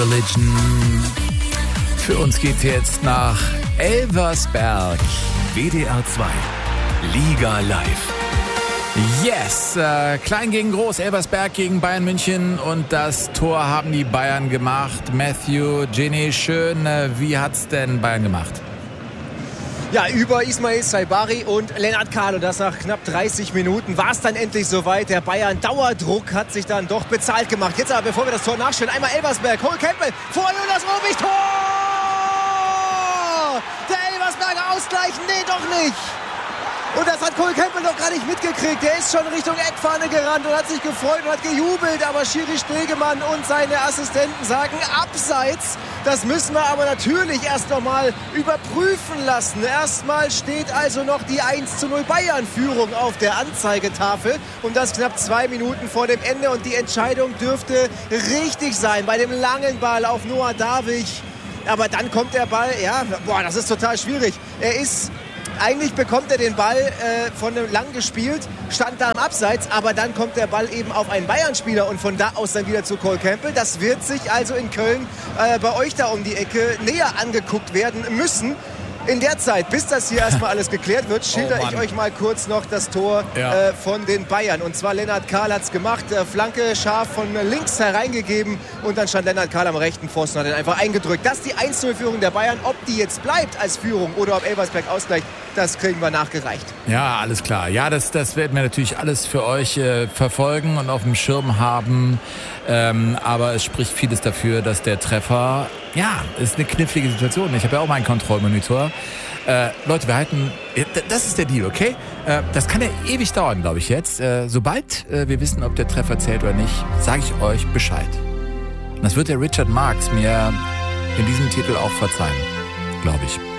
Religion. Für uns geht's jetzt nach Elversberg. WDR 2, Liga live. Yes, klein gegen groß, Elversberg gegen Bayern München und das Tor haben die Bayern gemacht. Matthew, Ginny, schön. Wie hat's denn Bayern gemacht? Ja, über Ismail Saibari und Lennart Kahl. Und das nach knapp 30 Minuten war es dann endlich soweit. Der Bayern-Dauerdruck hat sich dann doch bezahlt gemacht. Jetzt aber, bevor wir das Tor nachschauen, einmal Elversberg. Cole Campbell vor Jonas Rohwig. Tor! Der Elversberger ausgleichen? Nee, doch nicht. Und das hat Cole Campbell noch gar nicht mitgekriegt. Der ist schon Richtung Eckfahne gerannt und hat sich gefreut und hat gejubelt. Aber Schiri Stegemann und seine Assistenten sagen abseits. Das müssen wir aber natürlich erst noch mal überprüfen lassen. Erstmal steht also noch die 1:0 Bayern-Führung auf der Anzeigetafel. Und das knapp 2 Minuten vor dem Ende. Und die Entscheidung dürfte richtig sein bei dem langen Ball auf Noah Davig. Aber dann kommt der Ball, das ist total schwierig. Eigentlich bekommt er den Ball von einem lang gespielt, stand da am Abseits, aber dann kommt der Ball eben auf einen Bayern-Spieler und von da aus dann wieder zu Cole Campbell. Das wird sich also in Köln bei euch da um die Ecke näher angeguckt werden müssen. In der Zeit, bis das hier erstmal alles geklärt wird, schilder ich euch mal kurz noch das Tor von den Bayern. Und zwar Lennart Kahl hat es gemacht, Flanke scharf von links hereingegeben und dann stand Lennart Kahl am rechten Pfosten, hat ihn einfach eingedrückt. Das ist die 1:0-Führung der Bayern. Ob die jetzt bleibt als Führung oder ob Elversberg ausgleicht, das kriegen wir nachgereicht. Ja, alles klar. Ja, das werden wir natürlich alles für euch verfolgen und auf dem Schirm haben. Aber es spricht vieles dafür, dass der Treffer, ist eine knifflige Situation. Ich habe ja auch meinen Kontrollmonitor. Leute, das ist der Deal, okay? Das kann ja ewig dauern, glaube ich jetzt. Sobald wir wissen, ob der Treffer zählt oder nicht, sage ich euch Bescheid. Und das wird der Richard Marx mir in diesem Titel auch verzeihen, glaube ich.